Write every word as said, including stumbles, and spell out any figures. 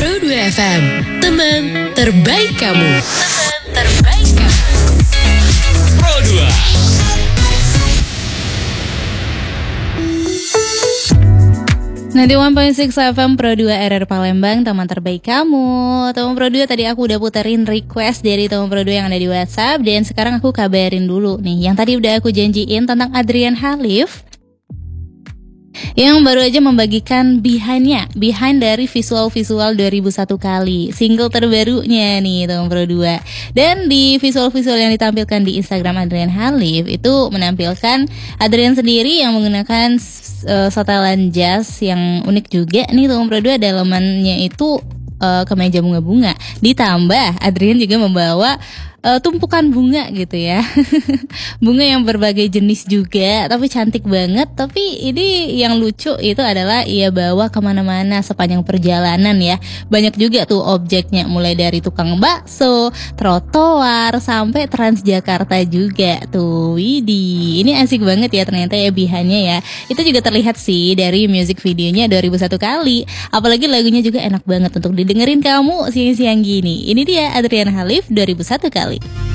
Pro dua F M, teman terbaik kamu. Teman terbaik kamu. Pro dua. sembilan puluh satu koma enam F M Pro dua R R Palembang, teman terbaik kamu. Teman Pro dua, tadi aku udah puterin request dari teman Pro dua yang ada di WhatsApp. Dan sekarang aku kabarin dulu nih, yang tadi udah aku janjiin tentang Adrian Khalif, yang baru aja membagikan behind-nya, behind dari visual-visual dua ribu satu kali, single terbarunya nih teman Pro dua. Dan di visual-visual yang ditampilkan di Instagram Adrian Khalif itu menampilkan Adrian sendiri yang menggunakan uh, setelan jas yang unik juga nih teman Pro dua. Dalamannya itu uh, kemeja bunga-bunga, ditambah Adrian juga membawa Uh, tumpukan bunga gitu ya. Bunga yang berbagai jenis juga, tapi cantik banget. Tapi ini yang lucu itu adalah ia bawa kemana-mana sepanjang perjalanan ya. Banyak juga tuh objeknya, mulai dari tukang bakso, trotoar, sampai Transjakarta juga tuh. Widih, ini asik banget ya ternyata ya behind-nya ya. Itu juga terlihat sih dari music videonya dua ribu satu kali. Apalagi lagunya juga enak banget untuk didengerin kamu siang-siang gini. Ini dia Adrian Khalif dua ribu satu kali.